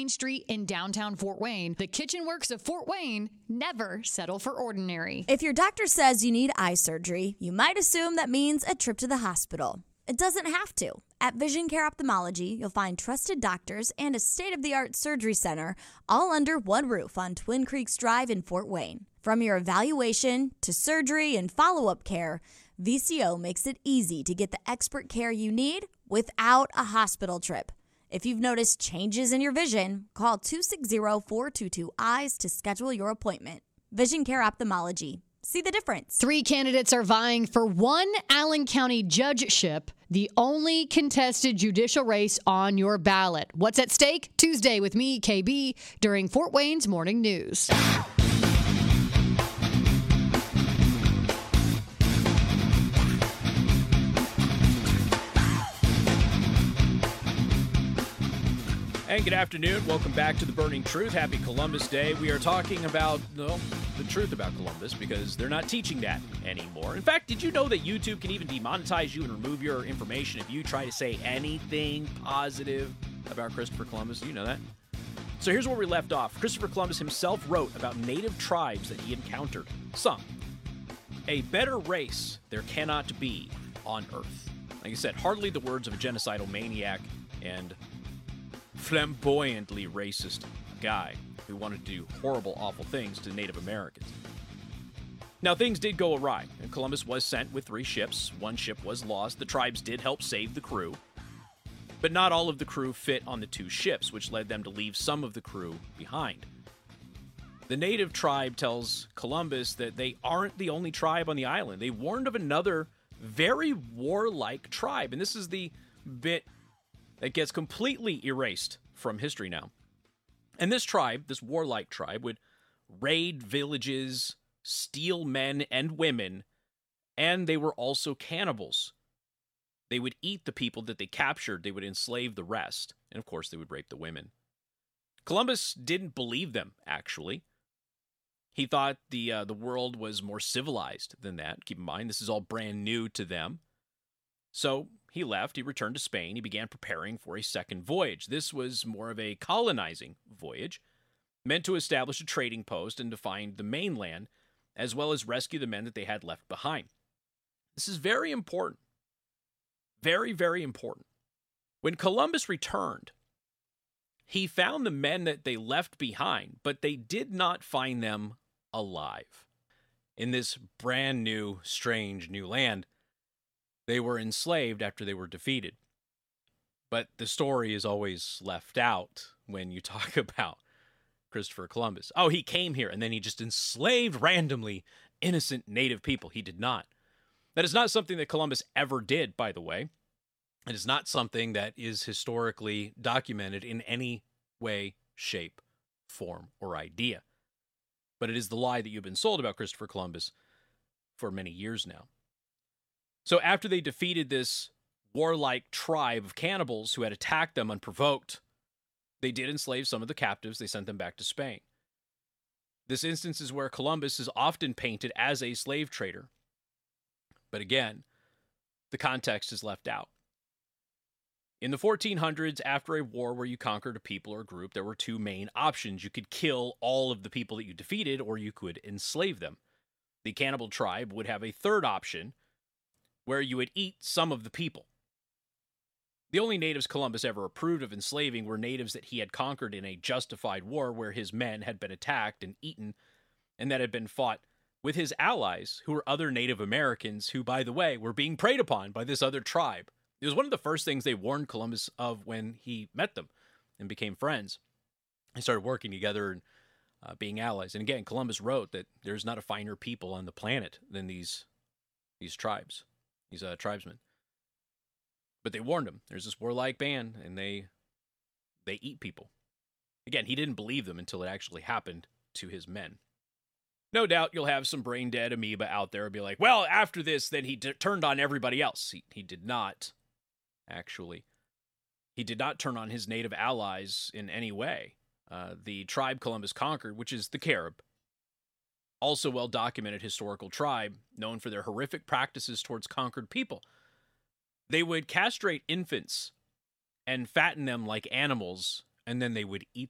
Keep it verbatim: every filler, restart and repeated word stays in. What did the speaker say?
Wayne Street in downtown Fort Wayne, the Kitchen Works of Fort Wayne never settle for ordinary. If your doctor says you need eye surgery, you might assume that means a trip to the hospital. It doesn't have to. At Vision Care Ophthalmology, you'll find trusted doctors and a state-of-the-art surgery center all under one roof on Twin Creeks Drive in Fort Wayne. From your evaluation to surgery and follow-up care, V C O makes it easy to get the expert care you need without a hospital trip. If you've noticed changes in your vision, call two six zero, four two two, EYES to schedule your appointment. Vision Care Ophthalmology. See the difference. Three candidates are vying for one Allen County judgeship, the only contested judicial race on your ballot. What's at stake? Tuesday with me, K B, during Fort Wayne's Morning News. And good afternoon. Welcome back to The Burning Truth. Happy Columbus Day. We are talking about, well, the truth about Columbus because they're not teaching that anymore. In fact, did you know that YouTube can even demonetize you and remove your information if you try to say anything positive about Christopher Columbus? Do you know that? So here's where we left off. Christopher Columbus himself wrote about native tribes that he encountered. Some. A better race there cannot be on Earth. Like I said, hardly the words of a genocidal maniac and flamboyantly racist guy who wanted to do horrible, awful things to Native Americans. Now, things did go awry, and Columbus was sent with three ships. One ship was lost. The tribes did help save the crew, but not all of the crew fit on the two ships, which led them to leave some of the crew behind. The native tribe tells Columbus that they aren't the only tribe on the island. They warned of another very warlike tribe, and this is the bit that gets completely erased from history now. And this tribe, this warlike tribe, would raid villages, steal men and women, and they were also cannibals. They would eat the people that they captured, they would enslave the rest, and of course they would rape the women. Columbus didn't believe them, actually. He thought the, uh, the world was more civilized than that. Keep in mind, this is all brand new to them. So he left, he returned to Spain, he began preparing for a second voyage. This was more of a colonizing voyage, meant to establish a trading post and to find the mainland, as well as rescue the men that they had left behind. This is very important. Very, very important. When Columbus returned, he found the men that they left behind, but they did not find them alive. In this brand new, strange new land, they were enslaved after they were defeated. But the story is always left out when you talk about Christopher Columbus. Oh, he came here and then he just enslaved randomly innocent native people. He did not. That is not something that Columbus ever did, by the way. It is not something that is historically documented in any way, shape, form, or idea. But it is the lie that you've been sold about Christopher Columbus for many years now. So after they defeated this warlike tribe of cannibals who had attacked them unprovoked, they did enslave some of the captives. They sent them back to Spain. This instance is where Columbus is often painted as a slave trader. But again, the context is left out. In the fourteen hundreds, after a war where you conquered a people or group, there were two main options. You could kill all of the people that you defeated, or you could enslave them. The cannibal tribe would have a third option, where you would eat some of the people. The only natives Columbus ever approved of enslaving were natives that he had conquered in a justified war where his men had been attacked and eaten, and that had been fought with his allies, who were other Native Americans who, by the way, were being preyed upon by this other tribe. It was one of the first things they warned Columbus of when he met them and became friends. They started working together and uh, being allies. And again, Columbus wrote that there's not a finer people on the planet than these, these tribes. He's a tribesman. But they warned him. There's this warlike band, and they they eat people. Again, he didn't believe them until it actually happened to his men. No doubt you'll have some brain-dead amoeba out there and be like, well, after this, then he d- turned on everybody else. He, he did not, actually. He did not turn on his native allies in any way. Uh, the tribe Columbus conquered, which is the Carib, also well-documented historical tribe, known for their horrific practices towards conquered people. They would castrate infants and fatten them like animals, and then they would eat